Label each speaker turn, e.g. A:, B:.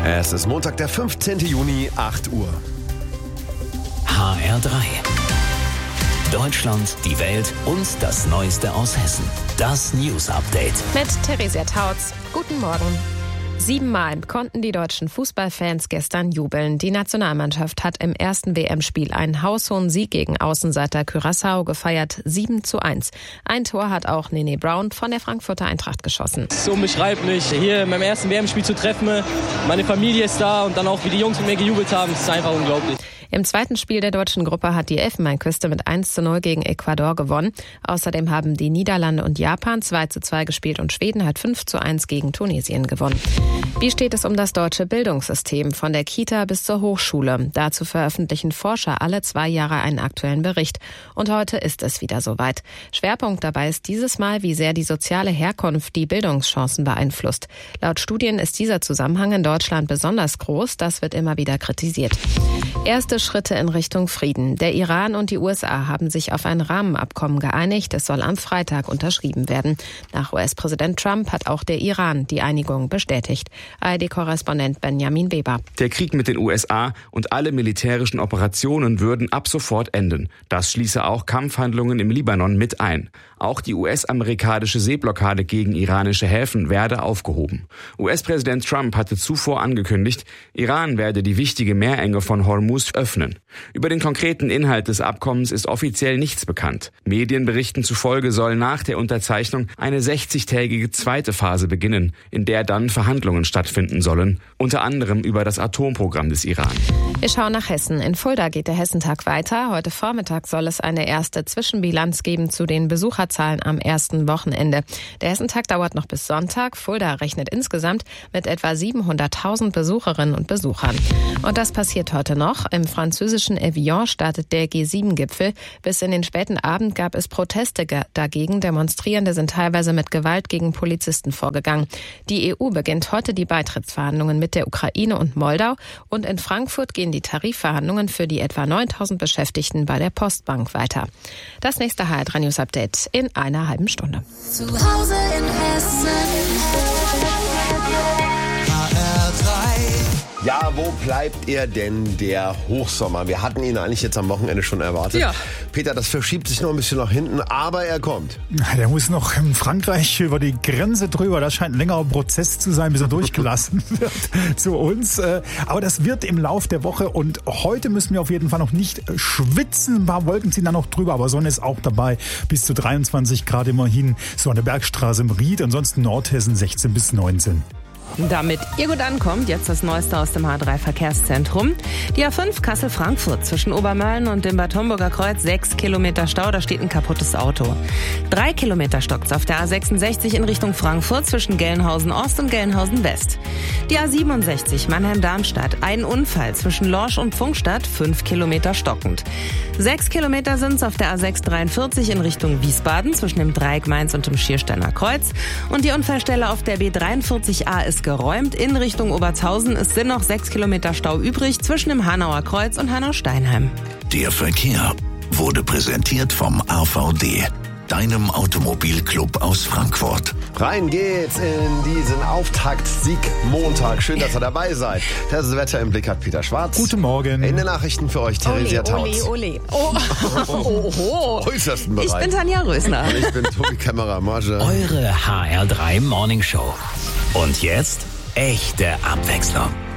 A: Es ist Montag, der 15. Juni, 8 Uhr.
B: HR3. Deutschland, die Welt und das Neueste aus Hessen. Das News Update.
C: Mit Theresia Tautz. Guten Morgen. 7-mal konnten die deutschen Fußballfans gestern jubeln. Die Nationalmannschaft hat im ersten WM-Spiel einen haushohen Sieg gegen Außenseiter Curaçao gefeiert, 7:1. Ein Tor hat auch Nene Brown von der Frankfurter Eintracht geschossen.
D: Es ist unbeschreiblich, hier in meinem ersten WM-Spiel zu treffen. Meine Familie ist da und dann auch, wie die Jungs mit mir gejubelt haben, das ist einfach unglaublich.
C: Im zweiten Spiel der deutschen Gruppe hat die Elfenbeinküste mit 1:0 gegen Ecuador gewonnen. Außerdem haben die Niederlande und Japan 2:2 gespielt und Schweden hat 5:1 gegen Tunesien gewonnen. Wie steht es um das deutsche Bildungssystem, von der Kita bis zur Hochschule? Dazu veröffentlichen Forscher alle 2 Jahre einen aktuellen Bericht. Und heute ist es wieder soweit. Schwerpunkt dabei ist dieses Mal, wie sehr die soziale Herkunft die Bildungschancen beeinflusst. Laut Studien ist dieser Zusammenhang in Deutschland besonders groß. Das wird immer wieder kritisiert. Erste Schritte in Richtung Frieden. Der Iran und die USA haben sich auf ein Rahmenabkommen geeinigt. Es soll am Freitag unterschrieben werden. Nach US-Präsident Trump hat auch der Iran die Einigung bestätigt. ARD-Korrespondent Benjamin Weber.
E: Der Krieg mit den USA und alle militärischen Operationen würden ab sofort enden. Das schließe auch Kampfhandlungen im Libanon mit ein. Auch die US-amerikanische Seeblockade gegen iranische Häfen werde aufgehoben. US-Präsident Trump hatte zuvor angekündigt, Iran werde die wichtige Meerenge von Hormuz öffnen. Über den konkreten Inhalt des Abkommens ist offiziell nichts bekannt. Medienberichten zufolge soll nach der Unterzeichnung eine 60-tägige zweite Phase beginnen, in der dann Verhandlungen stattfinden sollen, unter anderem über das Atomprogramm des Iran.
C: Wir schauen nach Hessen. In Fulda geht der Hessentag weiter. Heute Vormittag soll es eine erste Zwischenbilanz geben zu den Besucherzahlen am ersten Wochenende. Der Hessentag dauert noch bis Sonntag. Fulda rechnet insgesamt mit etwa 700.000 Besucherinnen und Besuchern. Und das passiert heute noch. Im französischen Evian startet der G7-Gipfel. Bis in den späten Abend gab es Proteste dagegen. Demonstrierende sind teilweise mit Gewalt gegen Polizisten vorgegangen. Die EU beginnt heute die Beitrittsverhandlungen mit der Ukraine und Moldau. Und in Frankfurt gehen die Tarifverhandlungen für die etwa 9.000 Beschäftigten bei der Postbank weiter. Das nächste HR3 News Update in einer halben Stunde.
F: Zu Hause in Hessen.
A: Ja, wo bleibt er denn, der Hochsommer? Wir hatten ihn eigentlich jetzt am Wochenende schon erwartet. Ja. Peter, das verschiebt sich noch ein bisschen nach hinten, aber er kommt.
G: Der muss noch in Frankreich über die Grenze drüber. Das scheint ein längerer Prozess zu sein, bis er durchgelassen wird zu uns. Aber das wird im Lauf der Woche. Und heute müssen wir auf jeden Fall noch nicht schwitzen. Ein paar Wolken ziehen da noch drüber, aber Sonne ist auch dabei. Bis zu 23 Grad immerhin. So an der Bergstraße im Ried. Ansonsten Nordhessen 16 bis 19.
H: Damit ihr gut ankommt, jetzt das Neueste aus dem H3 Verkehrszentrum. Die A5 Kassel-Frankfurt zwischen Obermölln und dem Bad Homburger Kreuz, 6 Kilometer Stau, da steht ein kaputtes Auto. 3 Kilometer stockt's auf der A66 in Richtung Frankfurt zwischen Gelnhausen-Ost und Gelnhausen-West. Die A67 Mannheim-Darmstadt, ein Unfall zwischen Lorsch und Pfungstadt, 5 Kilometer stockend. 6 Kilometer sind's auf der A643 in Richtung Wiesbaden zwischen dem Dreieck Mainz und dem Schiersteiner Kreuz. Und die Unfallstelle auf der B43A ist geräumt in Richtung Obertshausen. Es sind noch 6 Kilometer Stau übrig zwischen dem Hanauer Kreuz und Hanau-Steinheim.
B: Der Verkehr wurde präsentiert vom AVD, deinem Automobilclub aus Frankfurt.
A: Rein geht's in diesen Auftakt-Sieg Montag. Schön, dass ihr dabei seid. Das Wetter im Blick hat Peter Schwarz.
G: Guten Morgen.
A: In den Nachrichten für euch Theresia Tautz.
H: Ole. Oh.
A: Äußersten Bereich.
H: Ich bin Tanja Rösner.
A: Und ich bin Tobi Kämmerer-Marge.
B: Eure HR3 Morning Show. Und jetzt echte Abwechslung.